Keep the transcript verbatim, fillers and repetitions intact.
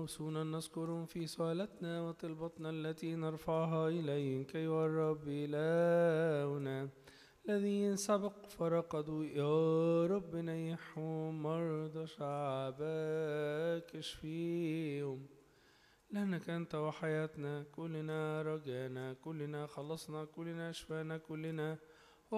أوصونا نذكرهم في سؤالتنا وطلبتنا التي نرفعها إليك أيها الرب إلهنا الذين سبق فرقدوا. يا رب نيحهم، مرضى شعبك اشفيهم، لأنك أنت وحياتنا، كلنا رجانا، كلنا خلصنا، كلنا شفانا، كلنا